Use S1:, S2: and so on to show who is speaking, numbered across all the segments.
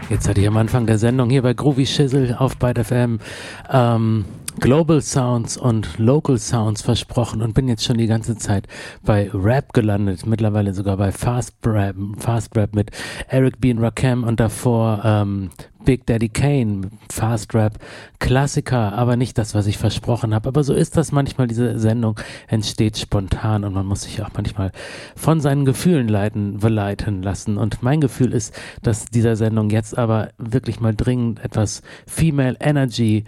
S1: Jetzt hatte ich am Anfang der Sendung hier bei Groovy Shizzle auf Byte FM Global Sounds und Local Sounds versprochen und bin jetzt schon die ganze Zeit bei Rap gelandet, mittlerweile sogar bei Fast Rap mit Eric B. und Rakim und davor Big Daddy Kane, Fast Rap, Klassiker, aber nicht das, was ich versprochen habe. Aber so ist das manchmal, diese Sendung entsteht spontan und man muss sich auch manchmal von seinen Gefühlen leiten lassen. Und mein Gefühl ist, dass dieser Sendung jetzt aber wirklich mal dringend etwas Female Energy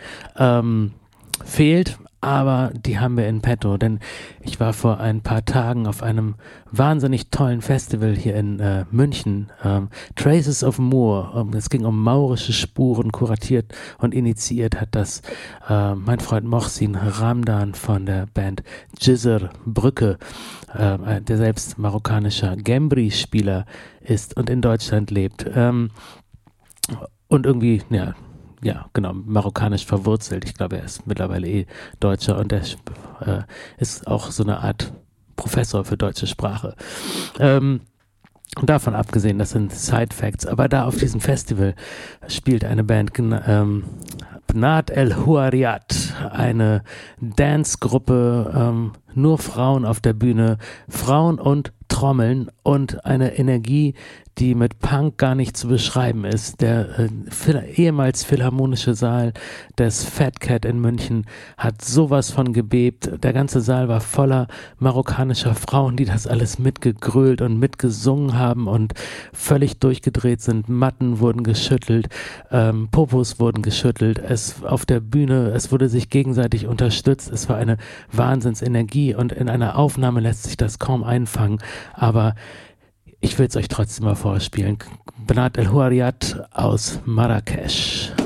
S1: fehlt, aber die haben wir in petto, denn ich war vor ein paar Tagen auf einem wahnsinnig tollen Festival hier in München, Traces of Moor. Es ging um maurische Spuren, kuratiert und initiiert hat das mein Freund Mohsin Ramdan von der Band Jizr Brücke, der selbst marokkanischer Gembri-Spieler ist und in Deutschland lebt und irgendwie, ja, genau, marokkanisch verwurzelt. Ich glaube, er ist mittlerweile Deutscher und er ist auch so eine Art Professor für deutsche Sprache. Und davon abgesehen, das sind Side-Facts, aber da auf diesem Festival spielt eine Band, Bnat El Houariat, eine Dance-Gruppe, nur Frauen auf der Bühne, Frauen und Trommeln und eine Energie, die mit Punk gar nicht zu beschreiben ist. Der ehemals philharmonische Saal des Fat Cat in München hat sowas von gebebt. Der ganze Saal war voller marokkanischer Frauen, die das alles mitgegrölt und mitgesungen haben und völlig durchgedreht sind. Matten wurden geschüttelt, Popos wurden geschüttelt. Auf der Bühne, es wurde sich gegenseitig unterstützt. Es war eine Wahnsinnsenergie und in einer Aufnahme lässt sich das kaum einfangen. Aber ich will es euch trotzdem mal vorspielen. Bnat El Houariat aus Marrakesch.